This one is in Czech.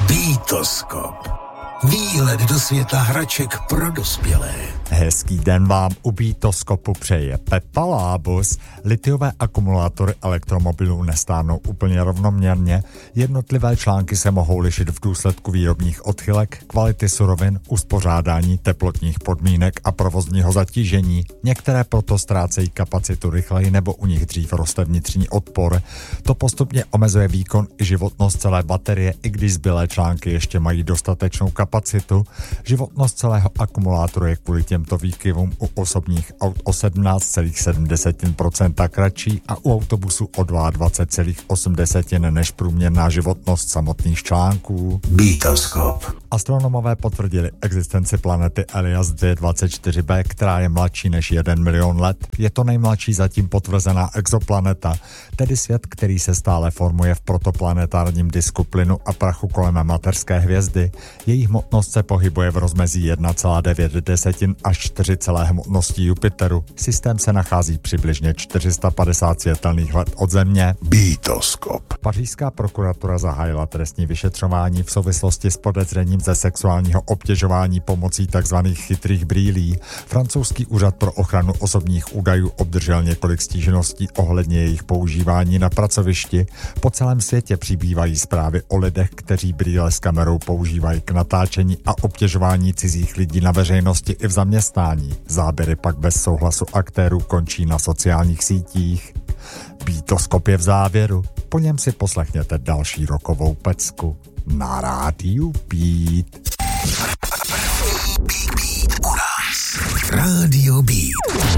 Bitoskop. Výlet do světa hraček pro dospělé. Hezký den vám u Bitoskopu přeje Pepa Lábus. Litiové akumulátory elektromobilů nestárnou úplně rovnoměrně. Jednotlivé články se mohou lišit v důsledku výrobních odchylek, kvality surovin, uspořádání teplotních podmínek a provozního zatížení. Některé proto ztrácejí kapacitu rychleji nebo u nich dřív roste vnitřní odpor. To postupně omezuje výkon i životnost celé baterie, i když zbylé články ještě mají dostatečnou kapacitu. Životnost celého akumulátoru je kvůli těmto výkyvům u osobních aut o 17,7% kratší a u autobusu o 22,8% než průměrná životnost samotných článků. Bitoskop. Astronomové potvrdili existenci planety Elias 224b, která je mladší než 1 milion let. Je to nejmladší zatím potvrzená exoplaneta, tedy svět, který se stále formuje v protoplanetárním disku plynu a prachu kolem mateřské hvězdy. Její hmotnost se pohybuje v rozmezí 1,9 až 4 celé hmotnosti Jupiteru. Systém se nachází přibližně 450 světelných let od Země. Bitoskop. Pařížská prokuratura zahájila trestní vyšetřování v souvislosti s podezřením ze sexuálního obtěžování pomocí tzv. Chytrých brýlí. Francouzský úřad pro ochranu osobních údajů obdržel několik stížností ohledně jejich používání na pracovišti. Po celém světě přibývají zprávy o lidech, kteří brýle s kamerou používají k natáčení a obtěžování cizích lidí na veřejnosti i v zaměstnání. Záběry pak bez souhlasu aktérů končí na sociálních sítích. Bitoskop je v závěru. Po něm si poslechněte další rokovou pecku na rádiu Beat. Rádio Beat.